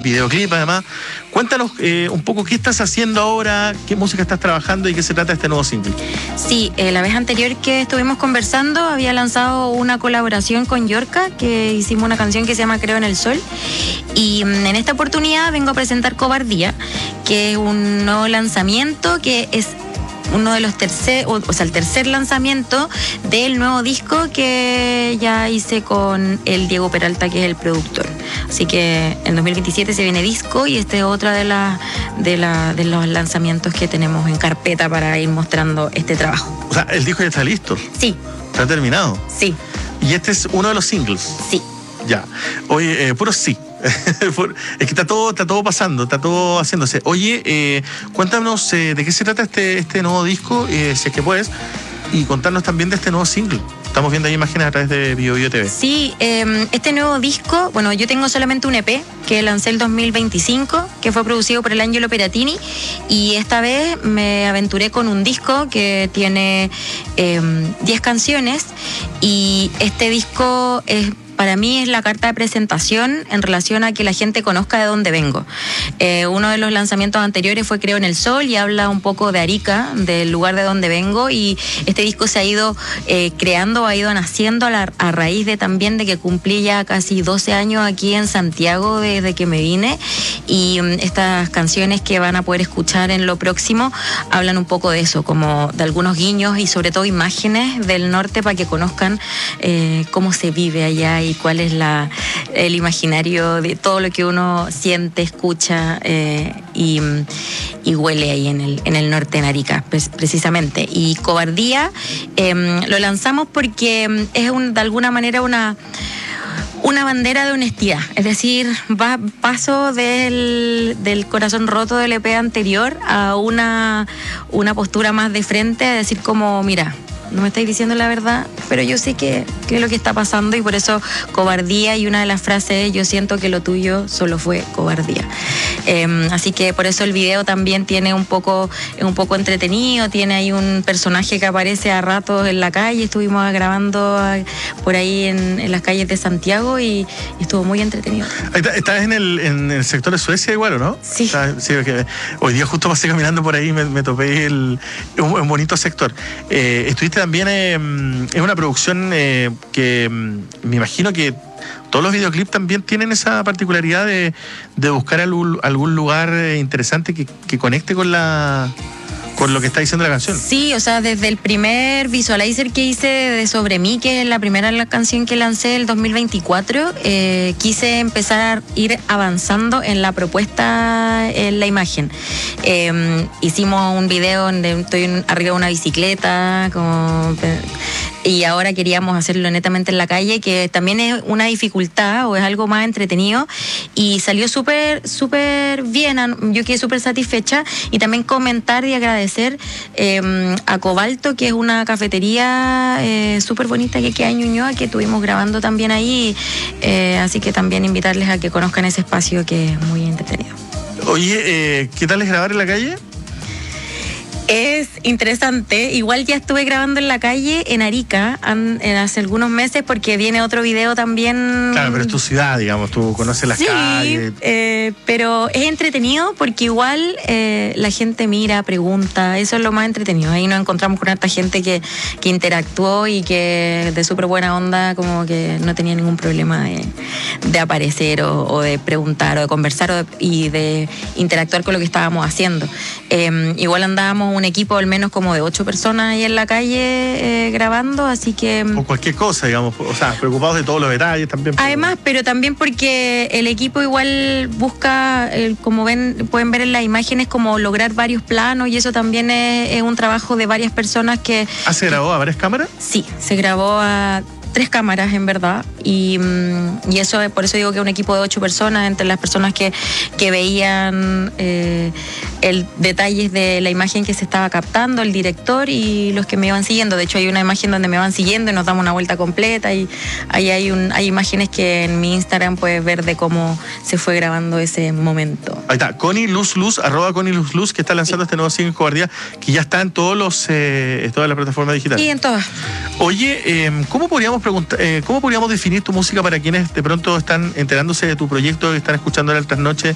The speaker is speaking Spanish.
videoclip además. Cuéntanos un poco qué estás haciendo ahora, qué música estás trabajando y qué se trata este nuevo single. Sí, la vez anterior que estuvimos conversando había lanzado una colaboración con Yorka, que hicimos una canción que se llama Creo en el Sol. Y en esta oportunidad vengo a presentar Cobardía, que es un nuevo lanzamiento que es uno de los el tercer lanzamiento del nuevo disco que ya hice con el Diego Peralta, que es el productor. Así que en 2027 se viene disco y este es otra de los lanzamientos que tenemos en carpeta para ir mostrando este trabajo. O sea, el disco ya está listo. Sí. ¿Está terminado? Sí. ¿Y este es uno de los singles? Sí. Ya. Oye, puro sí. Es que está todo pasando, está todo haciéndose. Oye, cuéntanos de qué se trata este nuevo disco, si es que puedes, y contarnos también de este nuevo single. Estamos viendo ahí imágenes a través de BioBio TV. Sí, este nuevo disco, bueno, yo tengo solamente un EP que lancé el 2025, que fue producido por el Angelo Peratini, y esta vez me aventuré con un disco que tiene 10 canciones, y este disco para mí es la carta de presentación en relación a que la gente conozca de dónde vengo. Uno de los lanzamientos anteriores fue Creo en el Sol y habla un poco de Arica, del lugar de donde vengo, y este disco se ha ido creando, ha ido naciendo a raíz también de que cumplí ya casi 12 años aquí en Santiago desde que me vine, y estas canciones que van a poder escuchar en lo próximo hablan un poco de eso, como de algunos guiños y sobre todo imágenes del norte para que conozcan cómo se vive allá y cuál es el imaginario de todo lo que uno siente, escucha y huele ahí en el norte, en Arica, precisamente. Y Cobardía lo lanzamos porque es de alguna manera una bandera de honestidad, es decir, paso del corazón roto del EP anterior a una postura más de frente, a decir como, mira, no me estáis diciendo la verdad, pero yo sé que es lo que está pasando, y por eso Cobardía, y una de las frases es: yo siento que lo tuyo solo fue cobardía. Así que por eso el video también es un poco entretenido, tiene ahí un personaje que aparece a ratos en la calle, estuvimos grabando por ahí en las calles de Santiago y estuvo muy entretenido. ¿Estás en el sector de Suecia igual o no? Sí. Sí, porque hoy día justo pasé caminando por ahí y me topé un bonito sector. Estuviste también en una producción que me imagino que todos los videoclips también tienen esa particularidad de buscar algún lugar interesante que conecte con lo que está diciendo la canción. Sí, o sea, desde el primer visualizer que hice de Sobre mí, que es la primera canción que lancé el 2024, quise empezar a ir avanzando en la propuesta, en la imagen. Hicimos un video donde estoy arriba de una bicicleta, y ahora queríamos hacerlo netamente en la calle, que también es una dificultad o es algo más entretenido, y salió súper bien. Yo quedé súper satisfecha, y también comentar y agradecer a Cobalto, que es una cafetería súper bonita que queda en Ñuñoa, que estuvimos grabando también ahí, así que también invitarles a que conozcan ese espacio que es muy entretenido. Oye, ¿qué tal es grabar en la calle? Es interesante. Igual ya estuve grabando en la calle en Arica hace algunos meses, porque viene otro video también. Claro, pero es tu ciudad, digamos, tú conoces las calles. Pero es entretenido porque igual la gente mira, pregunta, eso es lo más entretenido. Ahí nos encontramos con harta gente que interactuó y que de súper buena onda, como que no tenía ningún problema de aparecer o de preguntar o de conversar y de interactuar con lo que estábamos haciendo. Igual andábamos un equipo al menos como de 8 personas ahí en la calle grabando, así que... O cualquier cosa, digamos, o sea, preocupados de todos los detalles también. Además, pero también porque el equipo igual busca, como pueden ver en las imágenes, como lograr varios planos, y eso también es un trabajo de varias personas que... ¿Ah, se grabó a varias cámaras? Sí, se grabó a 3 cámaras en verdad, y eso, por eso digo que un equipo de 8 personas, entre las personas que veían detalles de la imagen que se estaba captando, el director y los que me iban siguiendo. De hecho, hay una imagen donde me van siguiendo y nos damos una vuelta completa, y ahí hay imágenes que en mi Instagram puedes ver de cómo se fue grabando ese momento. Ahí está, Connie Luz, @Connie Luz, que está lanzando este nuevo single Cobardía, que ya está en todas las plataformas digitales. Sí, en todas. Oye, ¿cómo podríamos definir tu música para quienes de pronto están enterándose de tu proyecto y están escuchando en Altas Noches?